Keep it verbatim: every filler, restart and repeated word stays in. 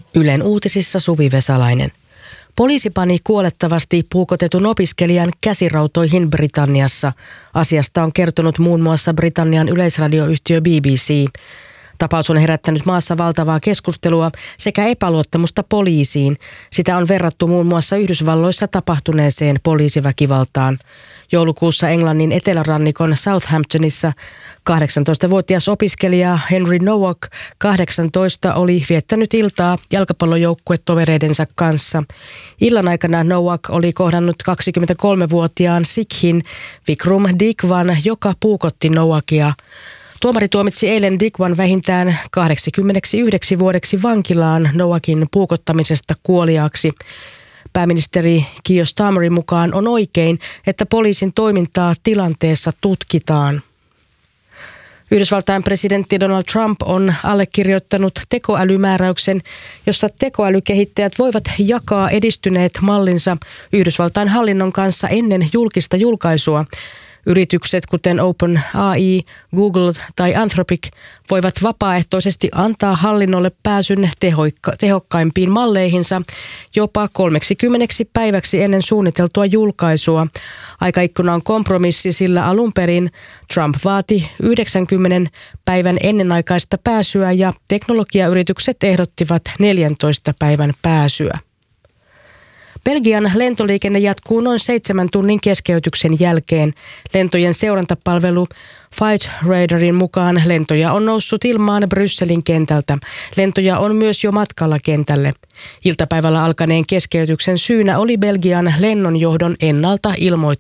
Ylen uutisissa Suvi Vesalainen. Poliisi pani kuolettavasti puukotetun opiskelijan käsirautoihin Britanniassa. Asiasta on kertonut muun muassa Britannian yleisradioyhtiö B B C. Tapaus on herättänyt maassa valtavaa keskustelua sekä epäluottamusta poliisiin. Sitä on verrattu muun muassa Yhdysvalloissa tapahtuneeseen poliisiväkivaltaan. Joulukuussa Englannin etelärannikon Southamptonissa kahdeksantoistavuotias opiskelija Henry Nowak, kahdeksantoista, oli viettänyt iltaa jalkapallojoukkuetovereidensa kanssa. Illan aikana Nowak oli kohdannut kaksikymmentäkolmevuotiaan Sikhin Vikram Digwan, joka puukotti Nowakia. Tuomari tuomitsi eilen Digwan vähintään kahdeksankymmentäyksi vuodeksi vankilaan Nowakin puukottamisesta kuoliaaksi. Pääministeri Keir Starmerin mukaan on oikein, että poliisin toimintaa tilanteessa tutkitaan. Yhdysvaltain presidentti Donald Trump on allekirjoittanut tekoälymääräyksen, jossa tekoälykehittäjät voivat jakaa edistyneet mallinsa Yhdysvaltain hallinnon kanssa ennen julkista julkaisua. Yritykset kuten OpenAI, Google tai Anthropic voivat vapaaehtoisesti antaa hallinnolle pääsyn tehoikka- tehokkaimpiin malleihinsa jopa kolmeksikymmeneksi päiväksi ennen suunniteltua julkaisua. Aikaikkuna on kompromissi, sillä alun perin Trump vaati yhdeksänkymmentä päivän ennenaikaista pääsyä ja teknologiayritykset ehdottivat neljäntoista päivän pääsyä. Belgian lentoliikenne jatkuu noin seitsemän tunnin keskeytyksen jälkeen. Lentojen seurantapalvelu Flight Radarin mukaan lentoja on noussut ilmaan Brysselin kentältä. Lentoja on myös jo matkalla kentälle. Iltapäivällä alkaneen keskeytyksen syynä oli Belgian lennonjohdon ennalta ilmoittama